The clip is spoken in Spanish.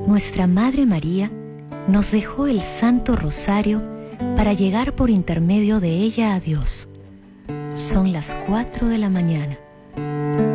nuestra Madre María nos dejó el Santo Rosario para llegar por intermedio de ella a Dios. Son las 4 de la mañana.